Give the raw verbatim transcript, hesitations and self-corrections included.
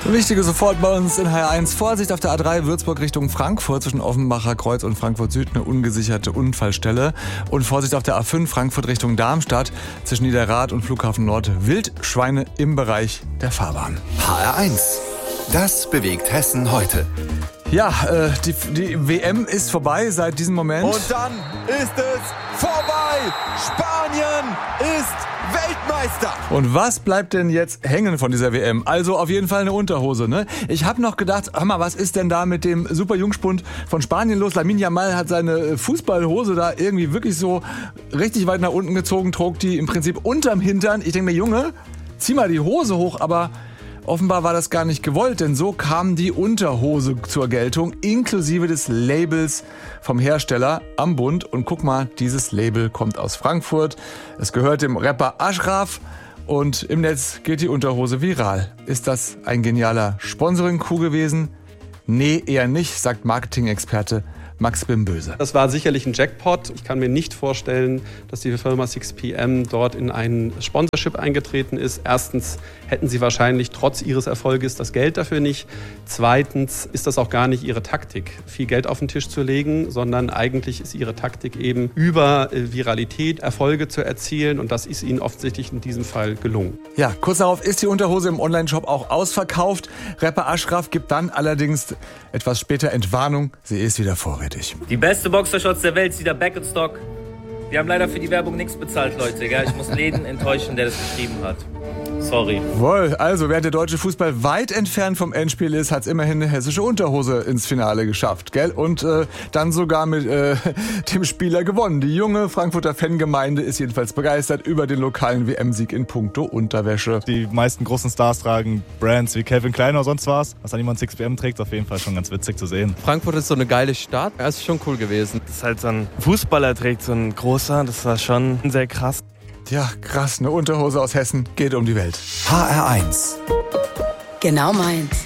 Wichtige sofort bei uns in H R eins. Vorsicht auf der A drei Würzburg Richtung Frankfurt zwischen Offenbacher Kreuz und Frankfurt Süd, eine ungesicherte Unfallstelle. Und Vorsicht auf der A fünf Frankfurt Richtung Darmstadt zwischen Niederrad und Flughafen Nord. Wildschweine im Bereich der Fahrbahn. H R eins. Das bewegt Hessen heute. Ja, äh, die, die W M ist vorbei seit diesem Moment. Und dann ist es vorbei. Spanien ist Weltmeister. Und was bleibt denn jetzt hängen von dieser W M? Also auf jeden Fall eine Unterhose, ne? Ich habe noch gedacht, hör mal, was ist denn da mit dem Superjungspund von Spanien los? Lamine Yamal hat seine Fußballhose da irgendwie wirklich so richtig weit nach unten gezogen, trug die im Prinzip unterm Hintern. Ich denke mir, Junge, zieh mal die Hose hoch, aber offenbar war das gar nicht gewollt, denn so kam die Unterhose zur Geltung, inklusive des Labels vom Hersteller am Bund. Und guck mal, dieses Label kommt aus Frankfurt. Es gehört dem Rapper Ashraf und im Netz geht die Unterhose viral. Ist das ein genialer Sponsoring-Coup gewesen? Nee, eher nicht, sagt Marketing-Experte Max Bimböse. Das war sicherlich ein Jackpot. Ich kann mir nicht vorstellen, dass die Firma six P M dort in ein Sponsorship eingetreten ist. Erstens hätten sie wahrscheinlich trotz ihres Erfolges das Geld dafür nicht. Zweitens ist das auch gar nicht ihre Taktik, viel Geld auf den Tisch zu legen, sondern eigentlich ist ihre Taktik eben, über Viralität Erfolge zu erzielen. Und das ist ihnen offensichtlich in diesem Fall gelungen. Ja, kurz darauf ist die Unterhose im Onlineshop auch ausverkauft. Rapper Ashraf gibt dann allerdings etwas später Entwarnung. Sie ist wieder vorrätig. Die beste Boxershorts der Welt ist wieder back in stock. Wir haben leider für die Werbung nichts bezahlt, Leute. Gell? Ich muss jeden enttäuschen, der das geschrieben hat. Sorry. Wohl, also während der deutsche Fußball weit entfernt vom Endspiel ist, hat es immerhin eine hessische Unterhose ins Finale geschafft, gell? Und äh, dann sogar mit äh, dem Spieler gewonnen. Die junge Frankfurter Fangemeinde ist jedenfalls begeistert über den lokalen W M-Sieg in puncto Unterwäsche. Die meisten großen Stars tragen Brands wie Calvin Klein oder sonst was. Was dann jemand six P M trägt, ist auf jeden Fall schon ganz witzig zu sehen. Frankfurt ist so eine geile Stadt. Das ist schon cool gewesen. Das ist halt so ein Fußballer trägt, so ein großer. Das war schon sehr krass. Ja, krass, eine Unterhose aus Hessen geht um die Welt. H R eins. Genau meins.